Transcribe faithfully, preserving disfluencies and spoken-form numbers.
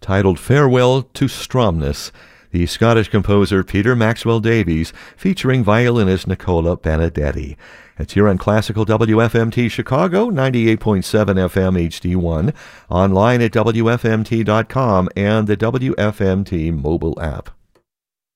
titled Farewell to Stromness, the Scottish composer Peter Maxwell Davies, featuring violinist Nicola Benedetti. It's here on Classical W F M T Chicago, ninety-eight point seven F M H D one, online at W F M T dot com and the W F M T mobile app.